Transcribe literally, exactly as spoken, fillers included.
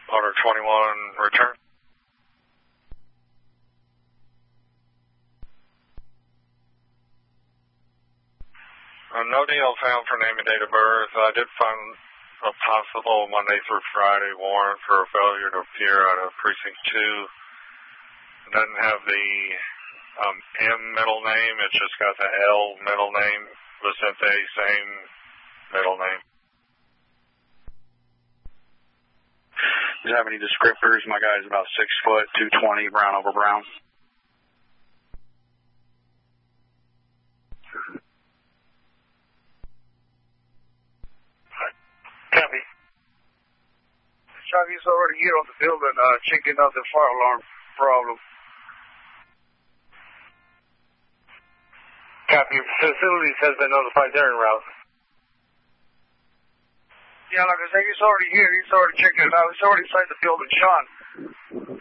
Order twenty-one, return. Uh, no deal found for name and date of birth. I did find a possible Monday through Friday warrant for a failure to appear out of precinct two. It doesn't have the um, M middle name. It's just got the L middle name. Vicente, same middle name. Does it have any descriptors? My guy's about six foot, two twenty, brown over brown. Copy. Chuck, he's already here on the building, uh, checking out the fire alarm problem. Copy. Facilities has been notified they're en route. Yeah, like I said, he's already here. He's already checking it out. He's already inside the building, Sean.